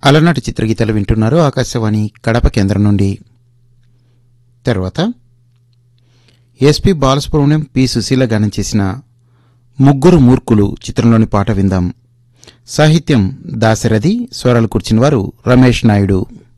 అలనాటి చిత్రగీతాలు వింటున్నారు ఆకాశవాణి కడప కేంద్రం నుండి. తర్వాత ఎస్పి బాలసుబ్రహ్మణ్యం, పి సుశీల గానం చేసిన ముగ్గురు మూర్ఖులు చిత్రంలోని పాట విందాం. సాహిత్యం దాశరథి, స్వరాలు కూర్చిన వారు రమేష్ నాయుడు.